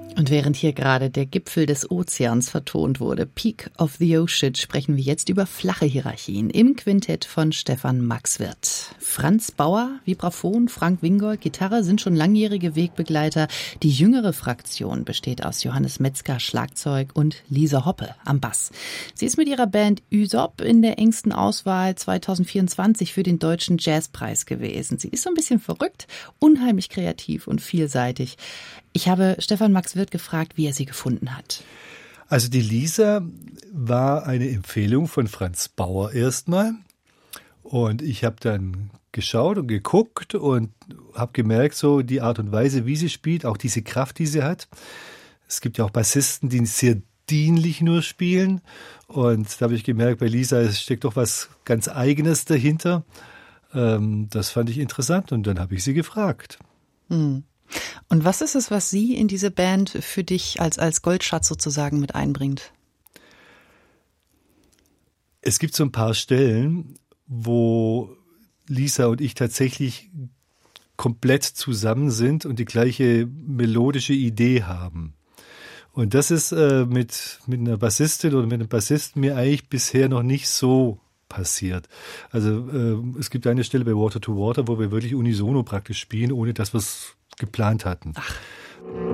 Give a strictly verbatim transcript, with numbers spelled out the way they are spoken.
Und während hier gerade der Gipfel des Ozeans vertont wurde, Peak of the Ocean, sprechen wir jetzt über flache Hierarchien im Quintett von Stefan Max Wirth. Franz Bauer, Vibraphon, Frank Wingold, Gitarre sind schon langjährige Wegbegleiter. Die jüngere Fraktion besteht aus Johannes Metzger, Schlagzeug und Lisa Hoppe am Bass. Sie ist mit ihrer Band Ysop in der engsten Auswahl zwanzig vierundzwanzig für den Deutschen Jazzpreis gewesen. Sie ist so ein bisschen verrückt, unheimlich kreativ und vielseitig. Ich habe Stefan Max Wirth gefragt, wie er sie gefunden hat. Also die Lisa war eine Empfehlung von Franz Bauer erstmal. Und ich habe dann geschaut und geguckt und habe gemerkt, so die Art und Weise, wie sie spielt, auch diese Kraft, die sie hat. Es gibt ja auch Bassisten, die sehr dienlich nur spielen. Und da habe ich gemerkt, bei Lisa steckt doch was ganz Eigenes dahinter. Ähm, das fand ich interessant und dann habe ich sie gefragt. Hm. Und was ist es, was sie in diese Band für dich als, als Goldschatz sozusagen mit einbringt? Es gibt so ein paar Stellen, wo Lisa und ich tatsächlich komplett zusammen sind und die gleiche melodische Idee haben. Und das ist äh, mit, mit einer Bassistin oder mit einem Bassisten mir eigentlich bisher noch nicht so passiert. Also äh, es gibt eine Stelle bei Water to Water, wo wir wirklich unisono praktisch spielen, ohne dass wir es geplant hatten. Ach.